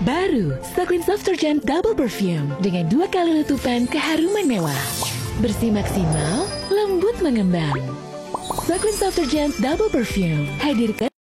Baru, Soclean Soft Detergent Double Perfume dengan 2 kali letupan keharuman mewah. Bersih maksimal, lembut mengembang. Soclean Soft Detergent Double Perfume hadirkan